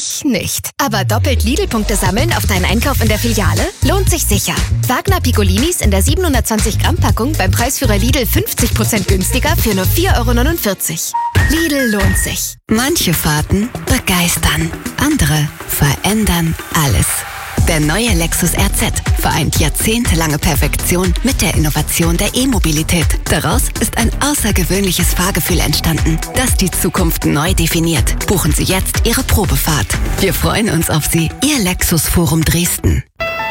ich nicht. Aber doppelt Lidl-Punkte sammeln auf deinen Einkauf in der Filiale lohnt sich sicher. Wagner Piccolinis in der 720-Gramm-Packung beim Preisführer Lidl 50% günstiger für nur 4,49 €. Lidl lohnt sich. Manche Fahrten begeistern, andere verändern alles. Der neue Lexus RZ vereint jahrzehntelange Perfektion mit der Innovation der E-Mobilität. Daraus ist ein außergewöhnliches Fahrgefühl entstanden, das die Zukunft neu definiert. Buchen Sie jetzt Ihre Probefahrt. Wir freuen uns auf Sie. Ihr Lexus Forum Dresden.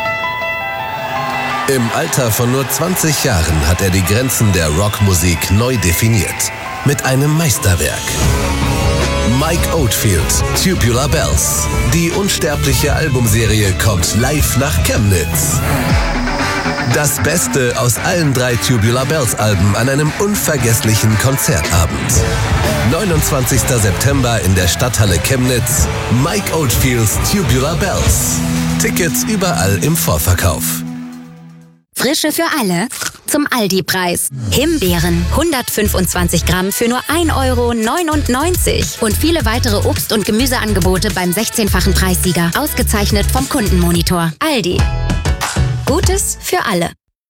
Im Alter von nur 20 Jahren hat er die Grenzen der Rockmusik neu definiert. Mit einem Meisterwerk. Mike Oldfield, Tubular Bells. Die unsterbliche Albumserie kommt live nach Chemnitz. Das Beste aus allen 3 Tubular Bells Alben an einem unvergesslichen Konzertabend. 29. September in der Stadthalle Chemnitz. Mike Oldfields Tubular Bells. Tickets überall im Vorverkauf. Frische für alle zum Aldi-Preis. Himbeeren 125 Gramm für nur 1,99 € und viele weitere Obst- und Gemüseangebote beim 16-fachen Preissieger. Ausgezeichnet vom Kundenmonitor. Aldi. Gutes für alle.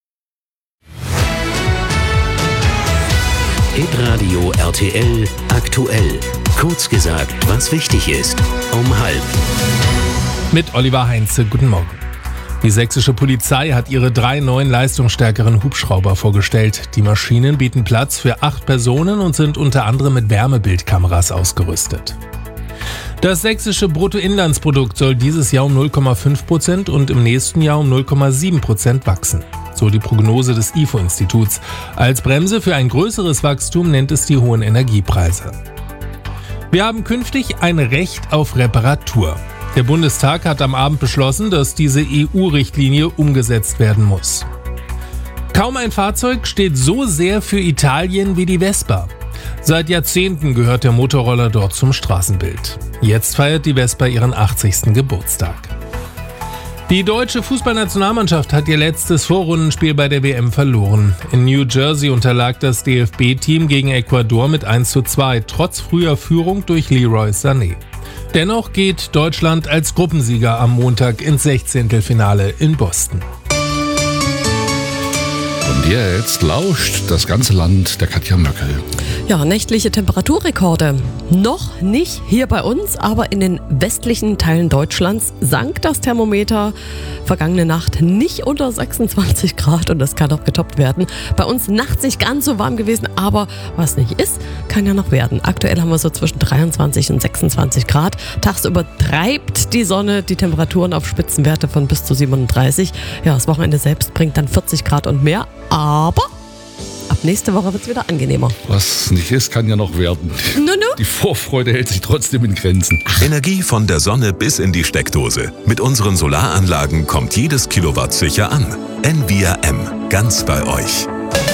Hitradio RTL aktuell. Kurz gesagt, was wichtig ist. Um 12:30. Mit Oliver Heinze. Guten Morgen. Die sächsische Polizei hat ihre 3 neuen leistungsstärkeren Hubschrauber vorgestellt. Die Maschinen bieten Platz für 8 Personen und sind unter anderem mit Wärmebildkameras ausgerüstet. Das sächsische Bruttoinlandsprodukt soll dieses Jahr um 0,5% und im nächsten Jahr um 0,7% wachsen. So die Prognose des IFO-Instituts. Als Bremse für ein größeres Wachstum nennt es die hohen Energiepreise. Wir haben künftig ein Recht auf Reparatur. Der Bundestag hat am Abend beschlossen, dass diese EU-Richtlinie umgesetzt werden muss. Kaum ein Fahrzeug steht so sehr für Italien wie die Vespa. Seit Jahrzehnten gehört der Motorroller dort zum Straßenbild. Jetzt feiert die Vespa ihren 80. Geburtstag. Die deutsche Fußballnationalmannschaft hat ihr letztes Vorrundenspiel bei der WM verloren. In New Jersey unterlag das DFB-Team gegen Ecuador mit 1:2, trotz früher Führung durch Leroy Sané. Dennoch geht Deutschland als Gruppensieger am Montag ins 16. in Boston. Und jetzt lauscht das ganze Land der Katja Möckel. Ja, nächtliche Temperaturrekorde. Noch nicht hier bei uns, aber in den westlichen Teilen Deutschlands sank das Thermometer vergangene Nacht nicht unter 26 Grad und das kann auch getoppt werden. Bei uns nachts nicht ganz so warm gewesen, aber was nicht ist, kann ja noch werden. Aktuell haben wir so zwischen 23 und 26 Grad. Tagsüber treibt die Sonne die Temperaturen auf Spitzenwerte von bis zu 37. Ja, das Wochenende selbst bringt dann 40 Grad und mehr, aber ab nächste Woche wird es wieder angenehmer. Was nicht ist, kann ja noch werden. Die Vorfreude hält sich trotzdem in Grenzen. Energie von der Sonne bis in die Steckdose. Mit unseren Solaranlagen kommt jedes Kilowatt sicher an. Envia M. Ganz bei euch.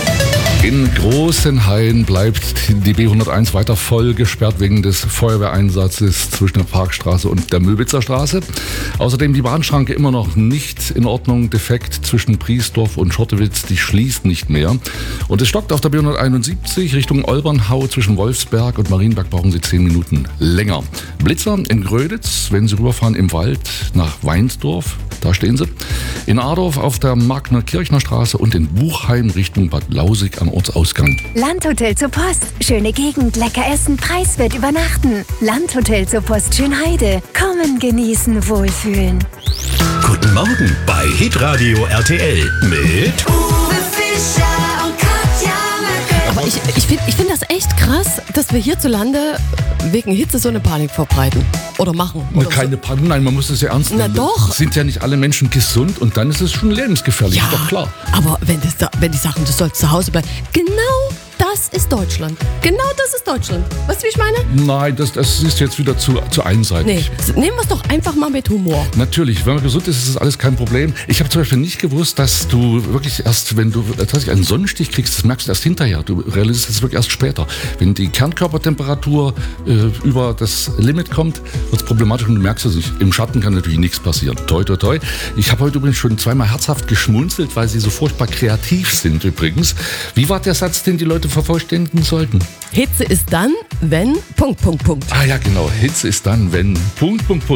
In Großenhain bleibt die B101 weiter voll gesperrt wegen des Feuerwehreinsatzes zwischen der Parkstraße und der Müllwitzer Straße. Außerdem die Bahnschranke immer noch nicht in Ordnung, defekt zwischen Priesdorf und Schottewitz, die schließt nicht mehr. Und es stockt auf der B171 Richtung Olbernhau zwischen Wolfsberg und Marienberg, brauchen Sie 10 Minuten länger. Blitzer in Gröditz, wenn Sie rüberfahren im Wald nach Weinsdorf, da stehen sie. In Adorf auf der Magner-Kirchner Straße und in Buchheim Richtung Bad Lausig am Ortsausgang. Landhotel zur Post. Schöne Gegend, lecker essen, preiswert übernachten. Landhotel zur Post Schönheide. Kommen, genießen, wohlfühlen. Guten Morgen bei Hitradio RTL mit Uwe Fischer und Katja Möckel. Aber ich finde das echt krass, dass wir hierzulande wegen Hitze so eine Panik verbreiten. Oder machen. Oder keine Panik, nein, man muss es ja ernst nehmen. Na doch. Sind ja nicht alle Menschen gesund und dann ist es schon lebensgefährlich, Ja, ist doch klar. aber wenn die sagen, du sollst zu Hause bleiben, genau das ist Deutschland. Genau das ist Deutschland. Weißt du, wie ich meine? Nein, das ist jetzt wieder zu einseitig. Nee, nehmen wir es doch einfach mal mit Humor. Natürlich, wenn man gesund ist, ist das alles kein Problem. Ich habe zum Beispiel nicht gewusst, dass du wirklich erst, wenn du tatsächlich einen Sonnenstich kriegst, das merkst du erst hinterher. Du realisierst es wirklich erst später. Wenn die Kernkörpertemperatur über das Limit kommt, wird es problematisch und du merkst es nicht. Im Schatten kann natürlich nichts passieren. Toi, toi, toi. Ich habe heute übrigens schon zweimal herzhaft geschmunzelt, weil sie so furchtbar kreativ sind übrigens. Wie war der Satz, den die Leute vervollständigen sollten? Hitze ist dann, wenn... ... Ah ja, genau. Hitze ist dann, wenn...